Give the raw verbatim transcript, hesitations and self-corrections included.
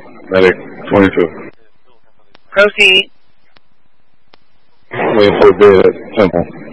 Medic twenty-two. Proceed. Waiting for bid at Temple.